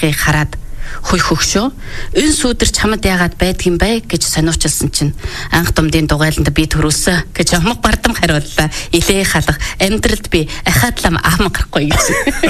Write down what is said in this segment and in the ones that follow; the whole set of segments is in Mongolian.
байхыг хараад хүй хөгшөө энэ сүүдэр чамд яагаад байдгийм бэ гэж сониучилсан чинь анх думдын дугайланд би төрүүлсэн гэж амга бардам хариуллаа. Илээ халах амьдралд би ахаад лам ам гарахгүй гэж.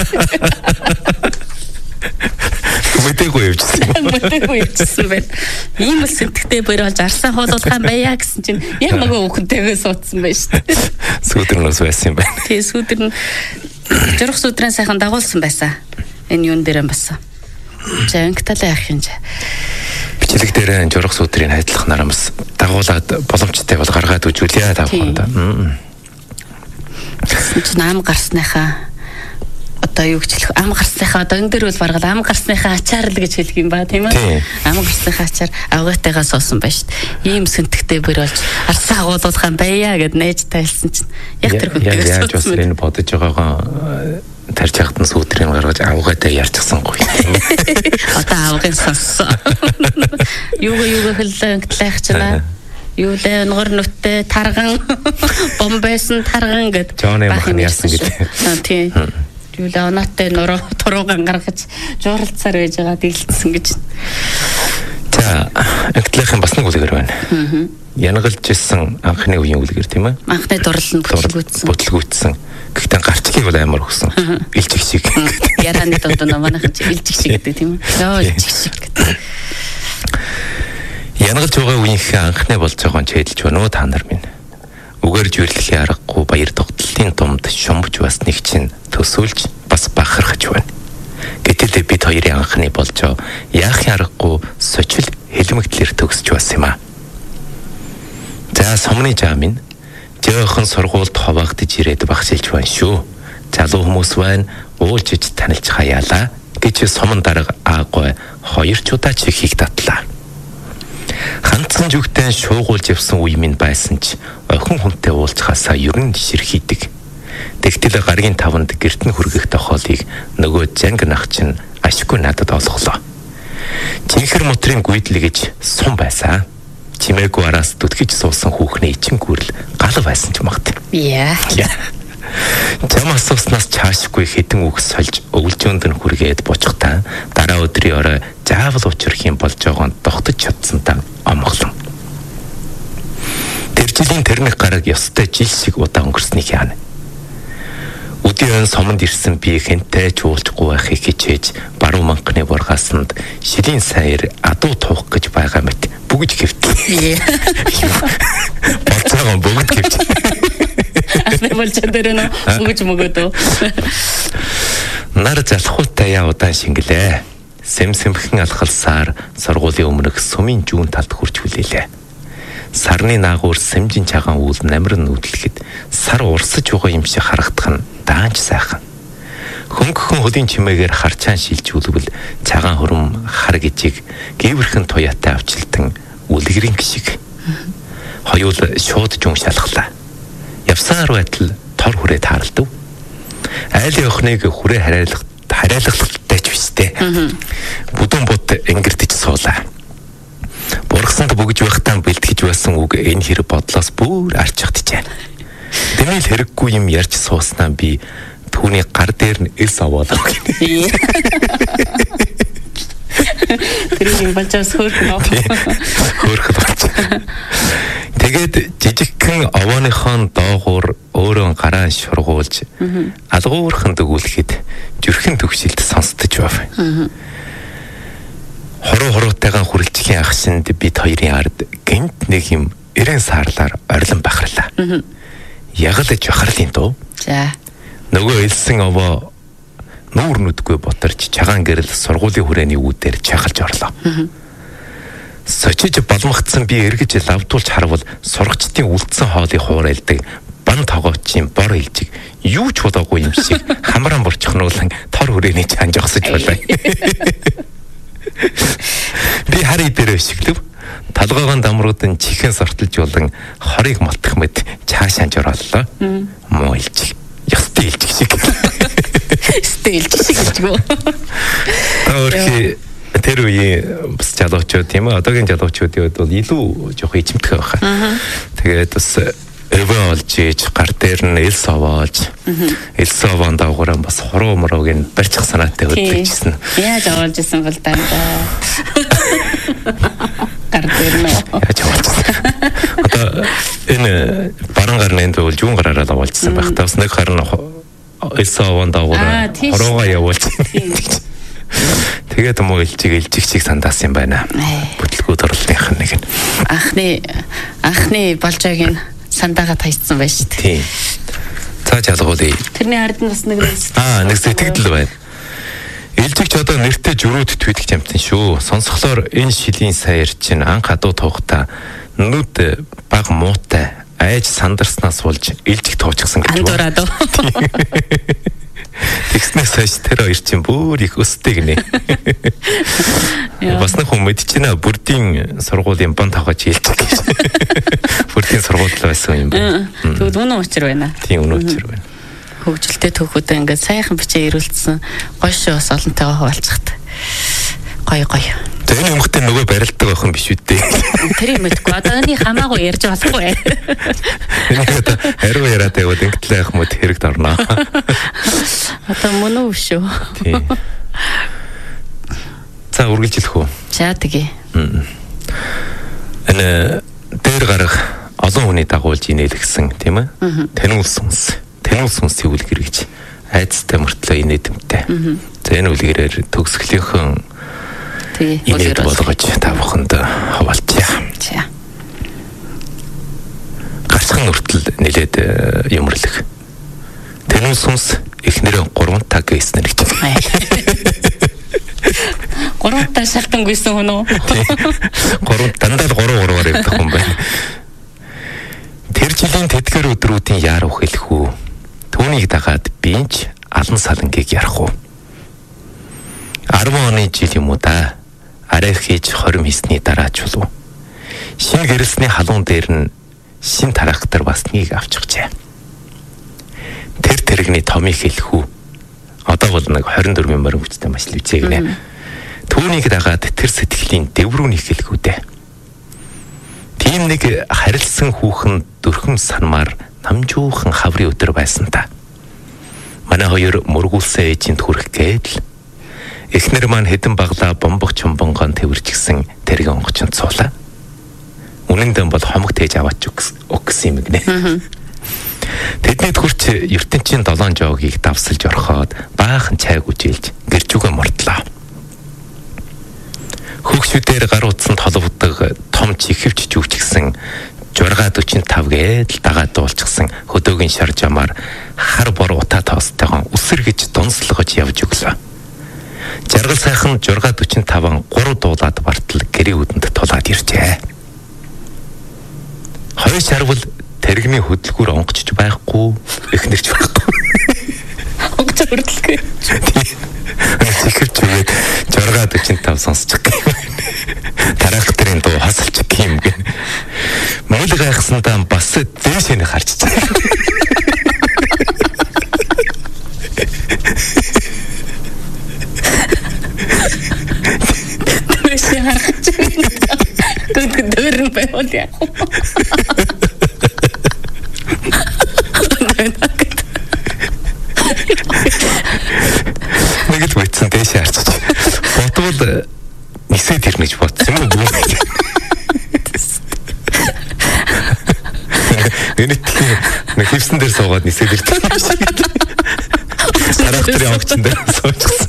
Мэдээгүй явчихсан байна. Ийм л сэтгтэй бэр болж арсан хоолуулгаан байя гэсэн чинь ямаагүй хүүхдтэйгээ суудсан байна шүү дээ. Сүүдэр нь байсан юм байна. Тий, сүүдэр нь журах сүүдрэн сайхан дагуулсан байсан. Энэ юун дээр басан. Жангталаа яах юм. Бичлэг дээр журах сүүдрийн хайдлах нараа бас дагуулад боломжтой бол гаргаад үжүүлээ тавханда. Чинь ам гарсныхаа одоо юу гэж хэлэх ам гарсныхаа одоо энэ дээр бол баргал ам гарсныхаа ачаар л гэж хэлэх юм ба тийм ээ. Ам гарсныхаа ачаар авгайтайгаа суусан байна шүү дээ. Ийм сэнтгтэй бэр болж арсаа агуулгах юм байя гэд нээж тайлсан чинь яг тэр хүнтэйгээ яаж бас энэ бодож байгаагаа тарж хахтан сүүтрийг гаргаж авгайтай ярьчихсан гоё. Одоо авгын сонссон. Юугаа хэллээ ангитлах чана. Юу лээ ногор нүттэй тарган бомбэсэн тарган гэд бахан ярьсан гэдэг. Тийм. Юу лээ оноотой нуруу туруугаан гаргаж жууралцаар байж байгаа дэлгэсэн гэж. За ангитлахын бас нэг үлгэр байна. Янгалж ирсэн анхны үеийн үлгэр тийм ээ. Анхны дурлал нь бүтлгүүцсэн. Гэхдээ гарчлыг бол амар өгсөн. Илжиг шиг. Яраны донд манайхан илжиг шиг гэдэг тийм ээ. Йоо илжиг шиг гэдэг. Янгалж байгаа үеийнхээ анхны болж байгаа нь чэдэлж байна уу та нар минь. Үгэрж үрлэхийн аргагүй баяр тогтлолтын думд шумбж бас нэг чинь төсөөлж бас бахархаж байна. Гэтэл бид хоёрын анхны болжоо яахын аргагүй сочил хэлмэгдлэр төгсч бас юм аа. За сомны жаа минь жоохон сургуульд ховоогдож ирээд багшилж байна шүү. Залуу хүмүүс байна, уулжиж танилж хаяалаа гэж сомон дарга аагүй хоёр ч удаа чихийг татлаа. Ханцхан жүгтэн шуугуулж явсан үе минь байсан ч охин хүнтэй уулзахаасаа ер нь ширхийдэг. Тэгтэл гаргийн таванд гэрт нь хүргэх тохиолыг нөгөө жанг нах чинь ашгүй надад олголоо. Жинхэр мотрын гүйдэл гэж сум байсан. Чимээгүй араас дүтгэж суусан хүүхний ичин гүрэл гал байсан ч магт. Яа. Зам асууснаас чаашгүй хэдэн үг сольж өвлжөөнд нь хүргээд бочхтаа дараа өдрийн орой заавал учрах юм болж байгаа нь тогтож чадсантай омглон. Тэр жилийн тэрник гараг ёстой жил шиг удаа өнгөрснийг яана. Өдөрөн сомонд ирсэн би хэнтэй чуулжгүй байхыг хичээж баруун манхны бургаасанд шилийн саяр адуу тух гэж байгаа мэт бүгж хэвтлээ. Болцоогоо бүгд хэвтлээ. Ахны болчоо дээр нөө бүгж мөгөөдөө. Нар залхуутай яа удаан шингэлээ. Сэмсэмхэн алхалсаар сургуулийн өмнөх сумын жүүн талд хурж хүлээлээ. Сарны наагур сэмжин чагаан үл намир нүүдлэхэд сар урсаж байгаа юм шиг харагдах нь даанч сайхан. Хөнгөхөн хөлийн чимээгээр харчаан шилж үлвэл цагаан хурам хар гижиг гівэрхэн туяатай авчилтан үлгэрийн гişиг. Хоёул шууд жун шалхлаа. Явсаар байтал тор хүрээ тааралдав. Айлын охиныг хүрээ хараалгатай ч бистэй. Бүдүүн бут ингэрдэж суулаа. Бургасанд бүгж байхдаа бэлтгэж байсан үг энэ хэрэг бодлоос бүр арчигдчихэ. Тэмээл хэрэггүй юм ярьж сууснаа би түүний гар дээр нь эс аваалаа гэнэ. Тэр юм болчоос хөөрхөн болчих. Тэгээд жижигхэн овооныхон доогуур өөрөө гараа шургуулж алгуурхан дөгүүлэхэд зүрхэн төгшилд сонсдож байв. Хороотойгоо хүрэлцхийн ахсанд бид хоёрын ард гинт нэг юм эрен саарлаар орилон бахарлаа. Ягалж бахарлын дөө. За. Нөгөө элсэн овоо нүүр нүдгүй ботарч чагаан гэрэл сургуулийн хүрээний үүдээр чагалж орлоо. Сочиж балмагтсан би эргэж лавдуулж харвал сургачдын үлдсэн хоолыг хуурайлдаг бан тогоочийн бор илжиг юу ч удаагүй юм шиг хамран бурчхнуулан тор хүрээний чанж огсож байлаа. Би хари дээр өшиглөв. Талгаагаан дамрууд нь чихэн сортолж болон хорыг малтах мэт чаашаанж орооллоо. Муу илжиг. Ястай илжиг шиг. Стейлж шиг гэжгүй. Өөрхий тэр үеийн бас залуучууд тийм ээ одоогийн залуучуудын хувьд бол илүү жоох ичимтгэн байхаа. Тэгээд бас өвөө олж ээж гар дээр нь элс овоолж элс овоон дагуураа бас хуруу мурууг нь барьчих санаатай хөдлөжсэн. Яаж овоолж исэн бол дандаа. Гар дээр нь яаж овоолжсэн. Одоо энэ баруун гарны энд бол юун гараараа овоолжсэн байх. Тавс нэг гар нь элс овоон дагуураа хуруугаа явуулж. Тэгээд муу илжиг сандаасан юм байна. Бүтлгүүд орлынх нь нэг нь. Анхны болжойг нь сандаага тайцсан байж шүү дээ. Тийм. Цааш ялгуулъя. Тэрний ард нь бас нэг нэг сэтгэл байна. Илжигч одоо нэртэй жөрөөд твитгч амтсан шүү. Сонсохлоор энэ шилийн саяар чинь анх адуу туухта нүд баг муутай айж сандарснаас болж илжиг туучихсан гэж байна. Андуураа дөө. Тэгснээс хойш тэр хоёр чинь бүр их өстэй гинэ. Бас нэг хүн мэдчихэна бүрдийн сургуулийн бон тавгаж хэлчих гэж. Бүрдийн сургууль байсан юм байна. Тэгвэл үнэн учир байна. Тийм үнэн учир байна. Хөгжилтэй төгөөдөө ингээд сайхан бичээ ирүүлсэн гойш бас олонтойгоо хуваалцахад. Гоё. Тэр юмхтэй нөгөө барилдаг байх юм биш үү дээ. Тэр юм мэдгүй. Одоо энэ хамаагүй ярьж болохгүй. Энэ одоо хариу яриад байвал ингэтлээ явах мод хэрэгд орно. Одоо мөн үү шүү. Тийм. За үргэлжлэх үү? За тэгээ. Энэ дээр гарах олон хүний дагуулж инээлгсэн тийм ээ. Танил сүнс тэгвэл гэж айцтай мөртлөө инээдэмтэй. За энэ үлгэрээр төгсгөлийнхэн инээд болгож та бүхэнд хаваалцъя. Гарцхан хүртэл нэлээд юмрлах. Танил сүнс эхнэрээ 3 таг гэснээр гэж. 3 таг шалтан гүйсэн хүн үү? 3 дандаа 3-3-аар явдаг хүн байна. Тэр жилийн тэтгэр өдрүүдийн яар ухэлэх үү? Түүнийг дагаад бинч алан салангийг ярах уу? 10 оны жил юм уу да? Арай хийж 20 хийсний дараа ч болов. Шинэ гэрэлсний халуун дээр нь шин тарахтар басныг авчихжээ. Тэр тэрэгний томыг хэлэх үү? Одоо бол нэг 24 морин хүчтэй маш л үцээ гинэ. Түүнийг дагаад тэр сэтгэлийн дэврүүнийг хэлэх үү дээ. Тийм нэг харилсан хүүхэн дөрхөн санмаар намжуухан хаврын өдөр байсан та. Манай хоёр мөргүүлсэн ээжинд хүрэх гээл эхнэр маань хэдэн баглаа бомбог чумбонгон тэрвэрчгсэн тэрэг онгочонд суулаа. Үнэн дэм бол хомог тээж аваач өгсөн юм гинэ. Тэднийд хүрч ертөнцийн 7 жоогийг давсалж орхоод баахан чайг үжээлж гэржүүгээ мордлоо. Хөгшүүдээр гар утсанд холбогддог том чихвч жүвчгсэн 645 гээд дагаад дуулчихсан хөдөөгийн шар жамаар хар бор утаа тоостойгоо үсэргэж донслогож явж өглөө. Жаргал сайхан 645 3 дуулаад бартал гэрийн үдэнд тулаад иржээ. Хоёр шарвал тэрэгний хөдөлгүүр онгочж байхгүй, эхнэрч байхгүй. Онгоч хөдөлгөө. Чихвч үгээд 645 сонсчих гэх юм. Тарахтрын дуу хасалчих юм гэн. Мөл гайхсандаа бас дээшээ нь харж чаа. Дээшээ харж чаа. Дөрөн байвал яах вэ? Нэгд мэдсэн дээшээ харчих. Ботвол нисээд ирнэж бодсон юм уу? Нэг хивсэн дээр суугаад нисээд ирдэг. Тарахтрын онгоцон дээр суучихсан.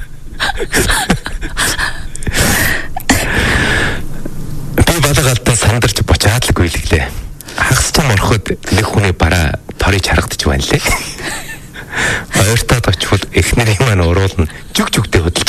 Би балагаалтан сандарч бочаад л гүйлгэлээ. Хагас ч морход нэг хүний бараа торыг харагдаж байна лээ. Ойртоод очвол эхнэрийн маань уруулна жүг жүгтэй хөдөлж